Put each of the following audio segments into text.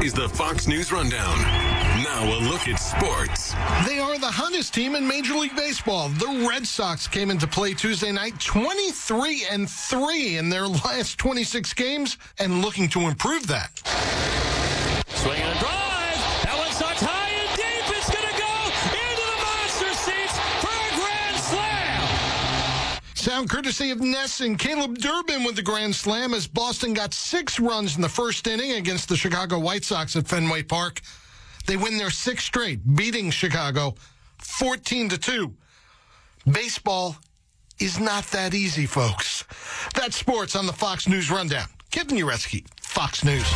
is the Fox News Rundown. Now a look at sports. They are the hottest team in Major League Baseball. The Red Sox came into play Tuesday night 23-3 in their last 26 games and looking to improve that. Swing and a drive. That one sucks high and deep. It's going to go into the monster seats for a grand slam. Sound courtesy of Ness and Caleb Durbin with the grand slam as Boston got 6 runs in the first inning against the Chicago White Sox at Fenway Park. They win their 6th straight, beating Chicago 14-2. Baseball is not that easy, folks. That's sports on the Fox News Rundown. Kevin Uretsky, Fox News.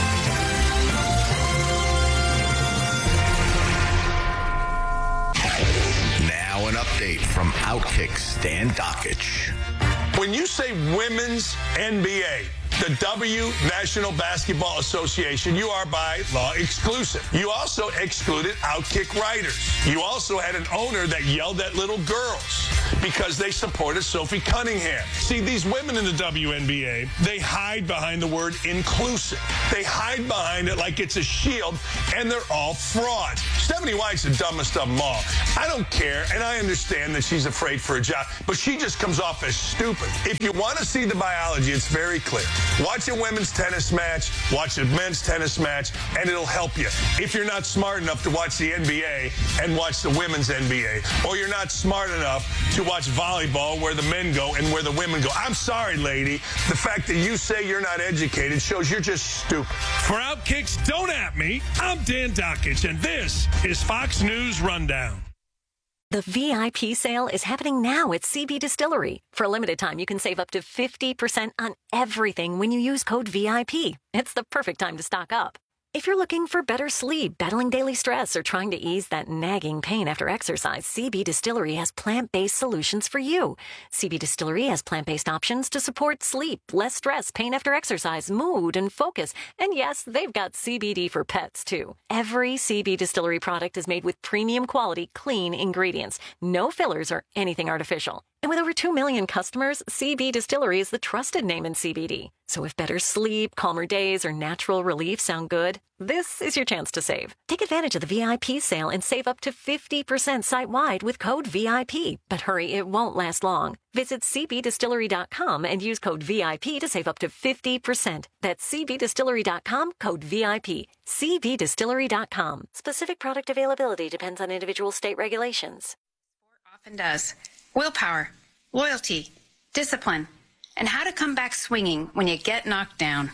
Now an update from Outkick Stan Dockich. When you say women's NBA, the W National Basketball Association, you are by law exclusive. You also excluded Outkick writers. You also had an owner that yelled at little girls because they supported Sophie Cunningham. See, these women in the WNBA, they hide behind the word inclusive. They hide behind it like it's a shield, and they're all frauds. Stephanie White's the dumbest of them all. I don't care, and I understand that she's afraid for her job, but she just comes off as stupid. If you want to see the biology, it's very clear. Watch a women's tennis match, watch a men's tennis match, and it'll help you. If you're not smart enough to watch the NBA and watch the women's NBA, or you're not smart enough to watch volleyball where the men go and where the women go. I'm sorry, lady. The fact that you say you're not educated shows you're just stupid. For Outkick's Don't At Me, I'm Dan Dockich, and this is Fox News Rundown. The VIP sale is happening now at CB Distillery. For a limited time, you can save up to 50% on everything when you use code VIP. It's the perfect time to stock up. If you're looking for better sleep, battling daily stress, or trying to ease that nagging pain after exercise, CB Distillery has plant-based solutions for you. CB Distillery has plant-based options to support sleep, less stress, pain after exercise, mood, and focus. And yes, they've got CBD for pets, too. Every CB Distillery product is made with premium quality, clean ingredients. No fillers or anything artificial. And with over 2 million customers, CB Distillery is the trusted name in CBD. So if better sleep, calmer days, or natural relief sound good, this is your chance to save. Take advantage of the VIP sale and save up to 50% site-wide with code VIP. But hurry, it won't last long. Visit cbdistillery.com and use code VIP to save up to 50%. That's cbdistillery.com, code VIP. cbdistillery.com. Specific product availability depends on individual state regulations. Often does. Willpower, loyalty, discipline, and how to come back swinging when you get knocked down.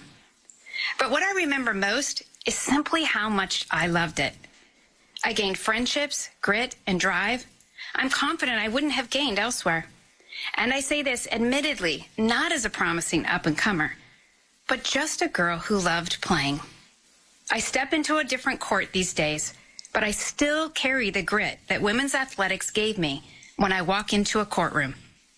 But what I remember most is simply how much I loved it. I gained friendships, grit, and drive I'm confident I wouldn't have gained elsewhere. And I say this admittedly, not as a promising up-and-comer, but just a girl who loved playing. I step into a different court these days, but I still carry the grit that women's athletics gave me when I walk into a courtroom.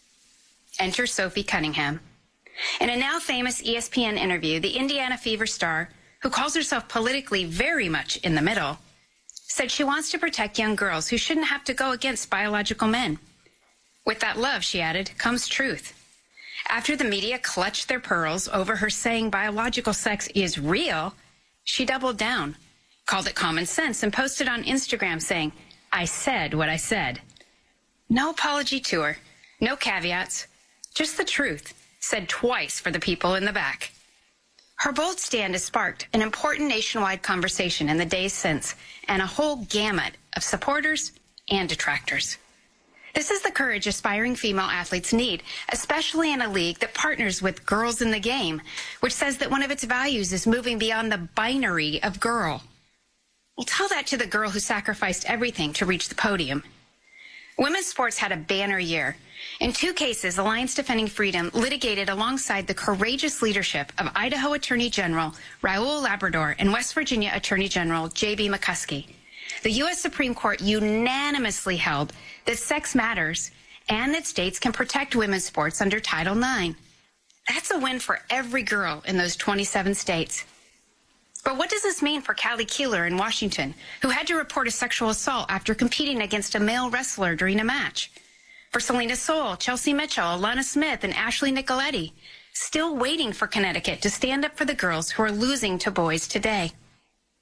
Enter Sophie Cunningham. In a now famous ESPN interview, the Indiana Fever star, who calls herself politically very much in the middle, said she wants to protect young girls who shouldn't have to go against biological men. With that love, she added, comes truth. After the media clutched their pearls over her saying biological sex is real, she doubled down, called it common sense, and posted on Instagram saying, I said what I said. No apology to her, no caveats, just the truth, said twice for the people in the back. Her bold stand has sparked an important nationwide conversation in the days since, and a whole gamut of supporters and detractors. This is the courage aspiring female athletes need, especially in a league that partners with Girls in the Game, which says that one of its values is moving beyond the binary of girl. Well, tell that to the girl who sacrificed everything to reach the podium. Women's sports had a banner year. In 2 cases, Alliance Defending Freedom litigated alongside the courageous leadership of Idaho Attorney General Raul Labrador and West Virginia Attorney General J.B. McCuskey. The U.S. Supreme Court unanimously held that sex matters and that states can protect women's sports under Title IX. That's a win for every girl in those 27 states. But what does this mean for Callie Keeler in Washington, who had to report a sexual assault after competing against a male wrestler during a match? For Selena Soule, Chelsea Mitchell, Alana Smith, and Ashley Nicoletti, still waiting for Connecticut to stand up for the girls who are losing to boys today.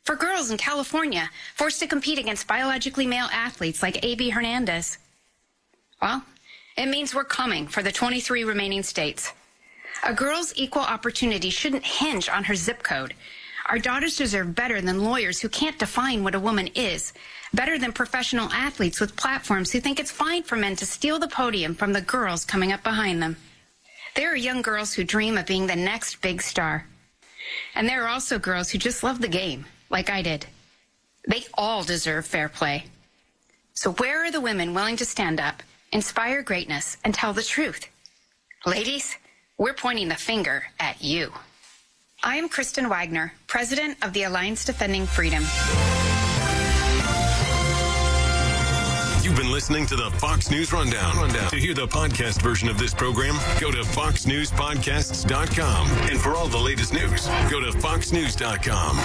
For girls in California, forced to compete against biologically male athletes like A.B. Hernandez. Well, it means we're coming for the 23 remaining states. A girl's equal opportunity shouldn't hinge on her zip code. Our daughters deserve better than lawyers who can't define what a woman is, better than professional athletes with platforms who think it's fine for men to steal the podium from the girls coming up behind them. There are young girls who dream of being the next big star. And there are also girls who just love the game, like I did. They all deserve fair play. So where are the women willing to stand up, inspire greatness, and tell the truth? Ladies, we're pointing the finger at you. I am Kristen Wagner, president of the Alliance Defending Freedom. You've been listening to the Fox News Rundown. To hear the podcast version of this program, go to foxnewspodcasts.com. And for all the latest news, go to foxnews.com.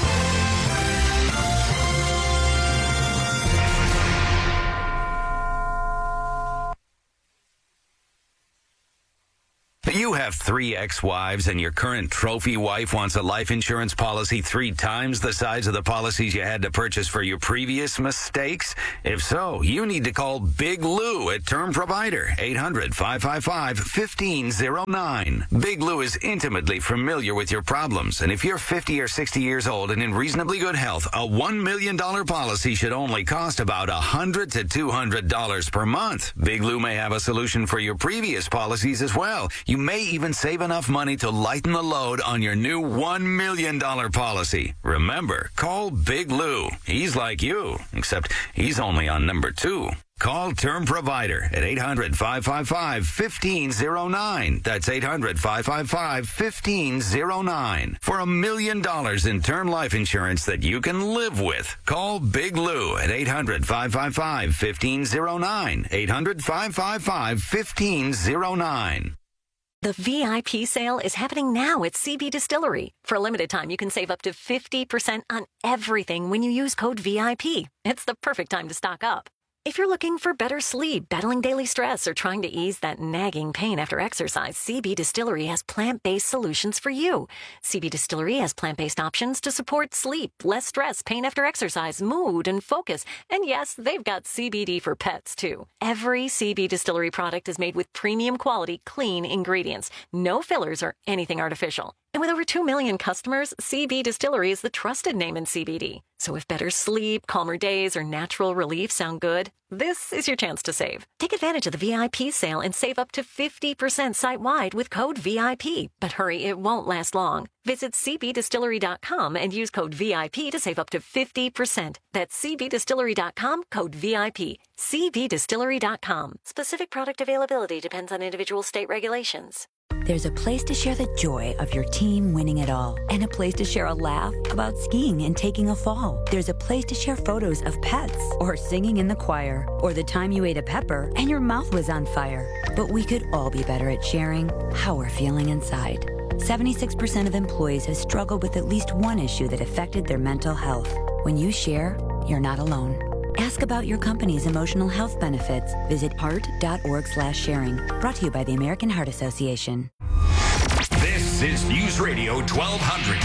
You have 3 ex-wives and your current trophy wife wants a life insurance policy 3 times the size of the policies you had to purchase for your previous mistakes? If so, you need to call Big Lou at Term Provider, 800-555-1509. Big Lou is intimately familiar with your problems, and if you're 50 or 60 years old and in reasonably good health, a $1 million policy should only cost about $100 to $200 per month. Big Lou may have a solution for your previous policies as well. You may even save enough money to lighten the load on your new $1 million policy. Remember, call Big Lou. He's like you, except he's only on number 2. Call Term Provider at 800-555-1509. That's 800-555-1509. For $1 million in term life insurance that you can live with. Call Big Lou at 800-555-1509. 800-555-1509. The VIP sale is happening now at CB Distillery. For a limited time, you can save up to 50% on everything when you use code VIP. It's the perfect time to stock up. If you're looking for better sleep, battling daily stress, or trying to ease that nagging pain after exercise, CB Distillery has plant-based solutions for you. CB Distillery has plant-based options to support sleep, less stress, pain after exercise, mood, and focus. And yes, they've got CBD for pets, too. Every CB Distillery product is made with premium quality, clean ingredients. No fillers or anything artificial. And with over 2 million customers, CB Distillery is the trusted name in CBD. So if better sleep, calmer days, or natural relief sound good, this is your chance to save. Take advantage of the VIP sale and save up to 50% site-wide with code VIP. But hurry, it won't last long. Visit cbdistillery.com and use code VIP to save up to 50%. That's cbdistillery.com, code VIP. cbdistillery.com. Specific product availability depends on individual state regulations. There's a place to share the joy of your team winning it all, and a place to share a laugh about skiing and taking a fall. There's a place to share photos of pets, or singing in the choir, or the time you ate a pepper and your mouth was on fire. But we could all be better at sharing how we're feeling inside. 76% of employees have struggled with at least one issue that affected their mental health. When you share, you're not alone. Ask about your company's emotional health benefits. Visit heart.org/sharing. Brought to you by the American Heart Association. This is News Radio 1200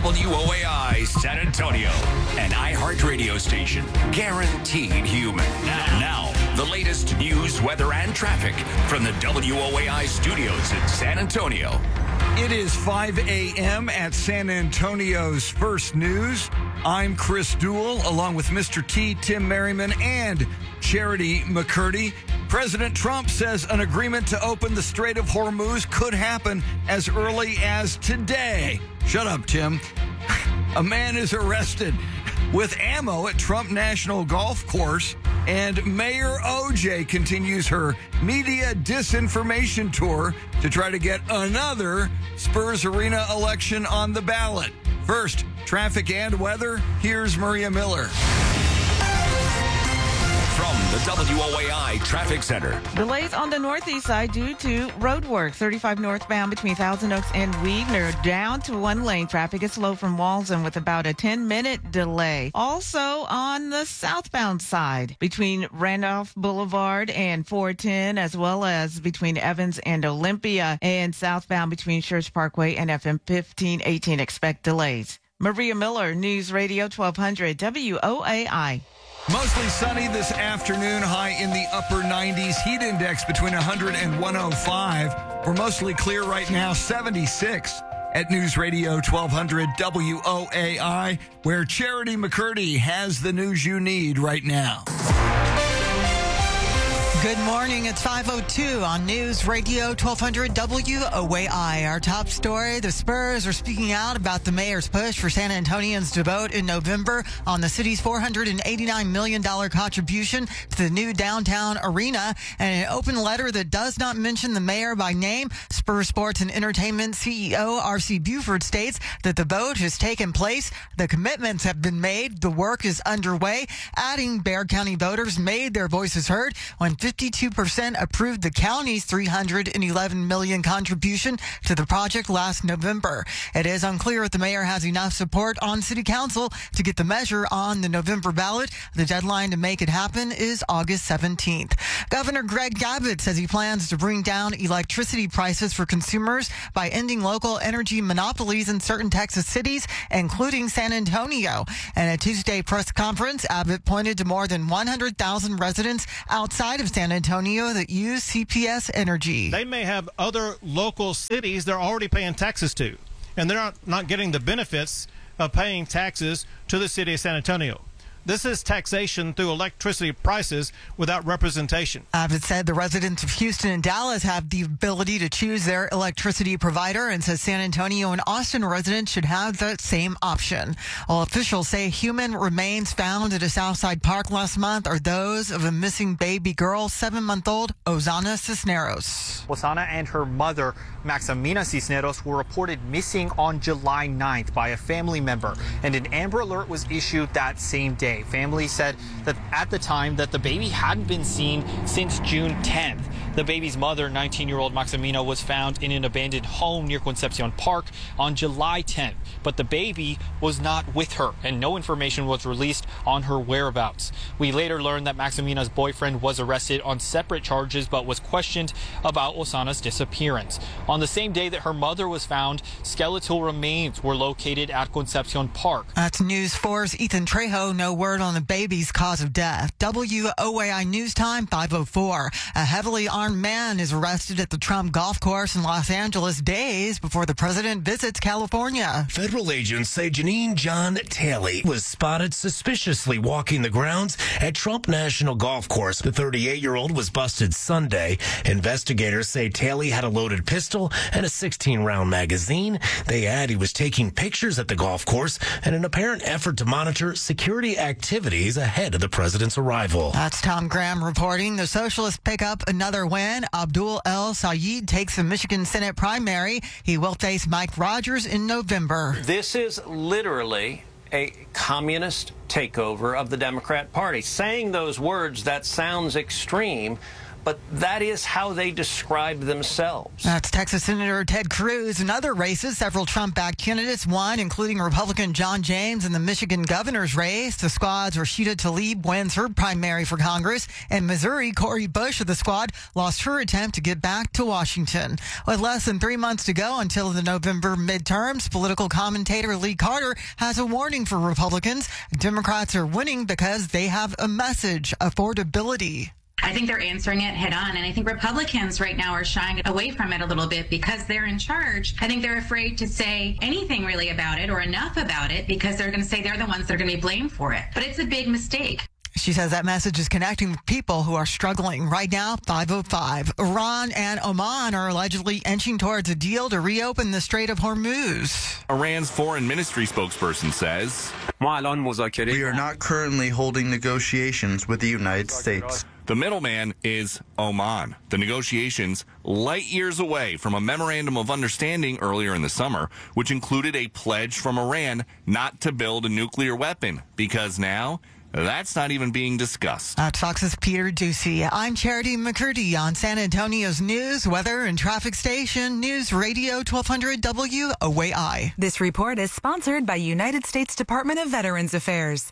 WOAI San Antonio, an iHeart radio station, guaranteed human. Now, the latest news, weather, and traffic from the WOAI studios in San Antonio. It is 5 a.m. at San Antonio's First News. I'm Chris Duell, along with Mr. T, Tim Merriman, and Charity McCurdy. President Trump says an agreement to open the Strait of Hormuz could happen as early as today. Shut up, Tim. A man is arrested with ammo at Trump National Golf Course, and Mayor OJ continues her media disinformation tour to try to get another Spurs Arena election on the ballot. First, traffic and weather. Here's Maria Miller. From the WOAI Traffic Center. Delays on the northeast side due to road work. 35 northbound between Thousand Oaks and Wegener down to 1 lane. Traffic is slow from Walden with about a 10-minute delay. Also on the southbound side between Randolph Boulevard and 410, as well as between Evans and Olympia, and southbound between Church Parkway and FM 1518. Expect delays. Maria Miller, News Radio 1200 WOAI. Mostly sunny this afternoon, high in the upper 90s. Heat index between 100 and 105. We're mostly clear right now, 76 at News Radio 1200 WOAI, where Charity McCurdy has the news you need right now. Good morning. It's 5:02 on News Radio 1200 WOAI. Our top story, the Spurs are speaking out about the mayor's push for San Antonians to vote in November on the city's $489 million contribution to the new downtown arena. And an open letter that does not mention the mayor by name, Spurs Sports and Entertainment CEO R.C. Buford states that the vote has taken place, the commitments have been made, the work is underway, adding Bexar County voters made their voices heard when 52% approved the county's $311 million contribution to the project last November. It is unclear if the mayor has enough support on city council to get the measure on the November ballot. The deadline to make it happen is August 17th. Governor Greg Abbott says he plans to bring down electricity prices for consumers by ending local energy monopolies in certain Texas cities, including San Antonio. In a Tuesday press conference, Abbott pointed to more than 100,000 residents outside of San Antonio that use CPS Energy. They may have other local cities they're already paying taxes to, and they're not getting the benefits of paying taxes to the city of San Antonio. This is taxation through electricity prices without representation. Abbott said the residents of Houston and Dallas have the ability to choose their electricity provider and says San Antonio and Austin residents should have the same option. Well, officials say human remains found at a Southside park last month are those of a missing baby girl, 7-month-old Osana Cisneros. Osana and her mother, Maximina Cisneros, were reported missing on July 9th by a family member, and an Amber Alert was issued that same day. Family said that at the time that the baby hadn't been seen since June 10th. The baby's mother, 19-year-old Maximina, was found in an abandoned home near Concepcion Park on July 10th, but the baby was not with her, and no information was released on her whereabouts. We later learned that Maximina's boyfriend was arrested on separate charges but was questioned about Osana's disappearance. On the same day that her mother was found, skeletal remains were located at Concepcion Park. That's News 4's Ethan Trejo. No word on the baby's cause of death. WOAI News Time 5:04. A heavily armed man is arrested at the Trump golf course in Los Angeles days before the president visits California. Federal agents say Janine John Taylor was spotted suspiciously walking the grounds at Trump National Golf Course. The 38-year-old was busted Sunday. Investigators say Taylor had a loaded pistol and a 16-round magazine. They add he was taking pictures at the golf course in an apparent effort to monitor security activities ahead of the president's arrival. That's Tom Graham reporting. The socialists pick up another win. Abdul El Sayed takes the Michigan Senate primary. He will face Mike Rogers in November. This is literally a communist takeover of the Democrat Party. Saying those words, that sounds extreme, but that is how they describe themselves. That's Texas Senator Ted Cruz. In other races, several Trump-backed candidates won, including Republican John James in the Michigan governor's race. The Squad's Rashida Tlaib wins her primary for Congress. In Missouri, Cori Bush of the Squad lost her attempt to get back to Washington. With less than 3 months to go until the November midterms, political commentator Lee Carter has a warning for Republicans. Democrats are winning because they have a message: affordability. I think they're answering it head on, and I think Republicans right now are shying away from it a little bit because they're in charge. I think they're afraid to say anything really about it or enough about it because they're going to say they're the ones that are going to be blamed for it. But it's a big mistake. She says that message is connecting with people who are struggling. Right now, 5:05. Iran and Oman are allegedly inching towards a deal to reopen the Strait of Hormuz. Iran's foreign ministry spokesperson says, "We are not currently holding negotiations with the United States." The middleman is Oman. The negotiations light years away from a memorandum of understanding earlier in the summer, which included a pledge from Iran not to build a nuclear weapon, because now that's not even being discussed. Fox's Peter Ducey. I'm Charity McCurdy on San Antonio's news, weather, and traffic station, News Radio 1200 WOAI. This report is sponsored by United States Department of Veterans Affairs.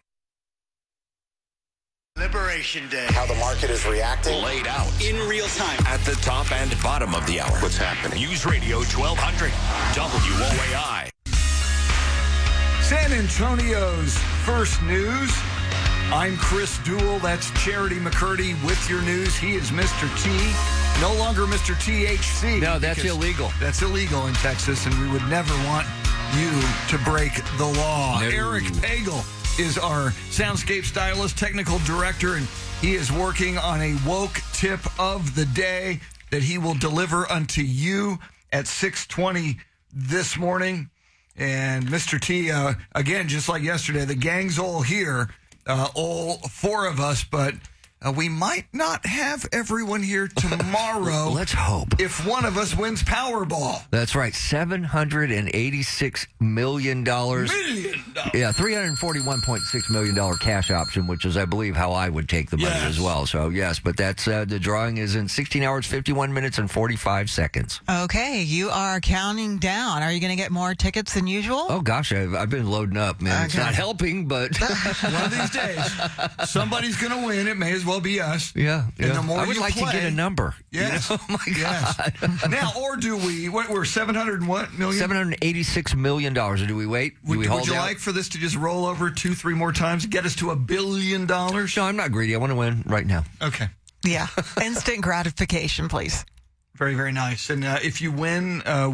Liberation Day. How the market is reacting. Laid out in real time. At the top and bottom of the hour. What's happening? News Radio 1200 WOAI. San San Antonio's first news. I'm Chris Duell. That's Charity McCurdy with your news. He is Mr. T. No longer Mr. THC. No, that's illegal. That's illegal in Texas, and we would never want you to break the law. No. Eric Pagel is our soundscape stylist, technical director, and he is working on a woke tip of the day that he will deliver unto you at 6:20 this morning. And Mr. T, again, just like yesterday, the gang's all here, all four of us, but we might not have everyone here tomorrow. Let's hope. If one of us wins Powerball. That's right, $786 million. Yeah, $341.6 million cash option, which is, I believe, how I would take the money as well. So, yes, but that's the drawing is in 16 hours, 51 minutes, and 45 seconds. Okay, you are counting down. Are you going to get more tickets than usual? Oh, gosh, I've been loading up, man. It's not helping, but... One of these days, somebody's going to win. It may as well be us. Yeah. And the more I would like to get a number. Yes. You know? Oh, my God. Yes. Now, or do we, we're 700 and what million? $786 million. Or do we wait? Do we hold would you out? like for this to just roll over 2-3 more times, get us to $1 billion? No, I'm not greedy. I want to win right now. Okay. Yeah. Instant gratification, please. Very, very nice. And if you win,